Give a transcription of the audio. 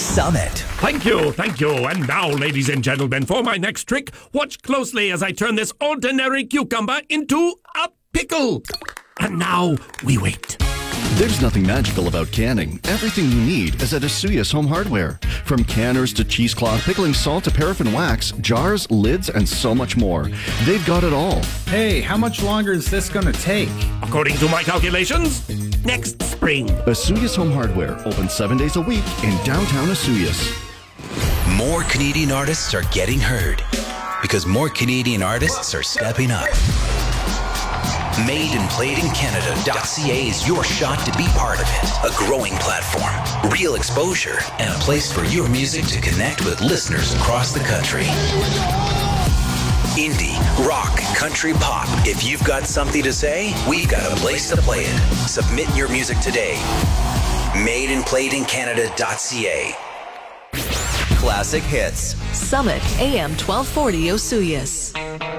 Summit. Thank you. And now, ladies and gentlemen, for my next trick, watch closely as I turn this ordinary cucumber into a pickle. And now, we wait. There's nothing magical about canning. Everything you need is at Asuyas Home Hardware. From canners to cheesecloth, pickling salt to paraffin wax, jars, lids, and so much more. They've got it all. Hey, how much longer is this going to take? According to my calculations, next spring. Asuyas Home Hardware, open 7 days a week in downtown Asuyas. More Canadian artists are getting heard because more Canadian artists are stepping up. MadeandPlayedInCanada.ca is your shot to be part of it. A growing platform, real exposure, and a place for your music to connect with listeners across the country. Indie, rock, country, pop. If you've got something to say, we've got a place to play it. Submit your music today. MadeandPlayedInCanada.ca. Classic hits. Summit AM 1240 Osuyas.